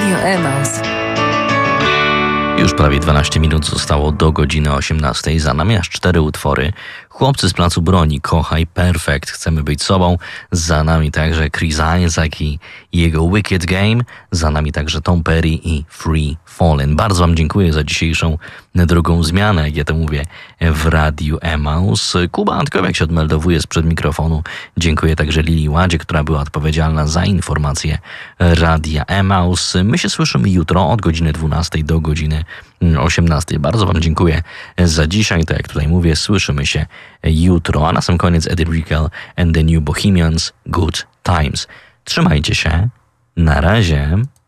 Radio Emaus. Już prawie 12 minut zostało do godziny 18. Za nami aż 4 utwory. Chłopcy z Placu Broni, Kochaj, Perfect, Chcemy być sobą. Za nami także Chris Isaak i jego Wicked Game. Za nami także Tom Perry i Free Fallen. Bardzo wam dziękuję za dzisiejszą drugą zmianę, jak ja to mówię, w Radiu Emaus. Kuba Antkowiak się odmeldowuje sprzed mikrofonu. Dziękuję także Lili Ładzie, która była odpowiedzialna za informacje Radia Emaus. My się słyszymy jutro od godziny 12 do godziny 18. Bardzo wam dziękuję za dzisiaj. Tak jak tutaj mówię, słyszymy się jutro. A na sam koniec Eddie Brickell and the New Bohemians, Good Times. Trzymajcie się. Na razie.